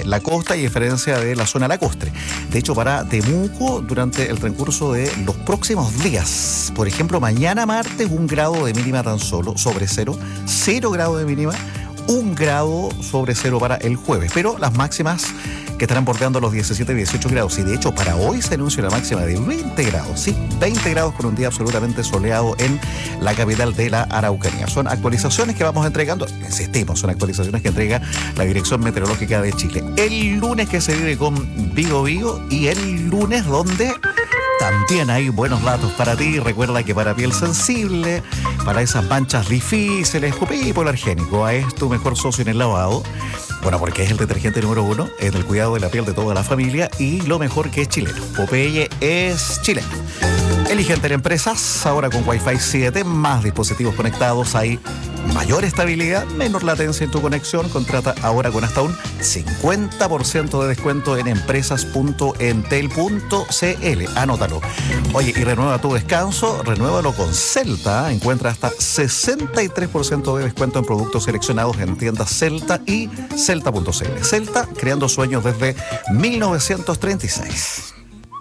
la costa y a diferencia de la zona lacustre. De hecho, para Temuco, durante el transcurso de los próximos días, por ejemplo, mañana martes, 1 grado de mínima tan solo, sobre cero, 0 grado de mínima, 1 grado sobre cero para el jueves, pero las máximas que estarán bordeando los 17 y 18 grados. Y de hecho, para hoy se anuncia una máxima de 20 grados. Sí, 20 grados con un día absolutamente soleado en la capital de la Araucanía. Son actualizaciones que vamos entregando, insistimos, son actualizaciones que entrega la Dirección Meteorológica de Chile. El lunes que se vive con Vigo y el lunes donde también hay buenos datos para ti. Recuerda que para piel sensible, para esas manchas difíciles, Popeye Polargénico es tu mejor socio en el lavado. Bueno, porque es el detergente número 1 en el cuidado de la piel de toda la familia y lo mejor que es chileno. Popeye es chileno. Elige Teleempresas, ahora con Wi-Fi 7, más dispositivos conectados, hay mayor estabilidad, menor latencia en tu conexión. Contrata ahora con hasta un 50% de descuento en empresas.entel.cl. Anótalo. Oye, y renueva tu descanso, renuévalo con Celta. Encuentra hasta 63% de descuento en productos seleccionados en tiendas Celta y Celta.cl. Celta, creando sueños desde 1936.